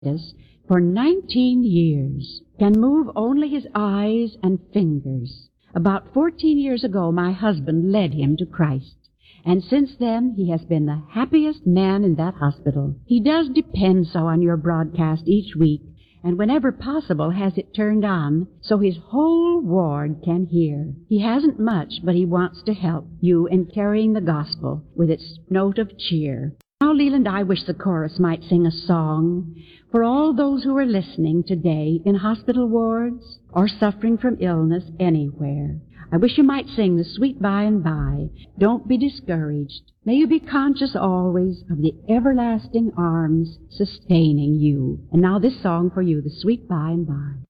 for 19 years, can move only his eyes and fingers. About 14 years ago, my husband led him to Christ, and since then he has been the happiest man in that hospital. He does depend so on your broadcast each week, and whenever possible has it turned on so his whole ward can hear. He hasn't much, but he wants to help you in carrying the gospel with its note of cheer. Now, Leland, I wish the chorus might sing a song for all those who are listening today in hospital wards or suffering from illness anywhere. I wish you might sing the sweet by and by. Don't be discouraged. May you be conscious always of the everlasting arms sustaining you. And now this song for you, the sweet by and by.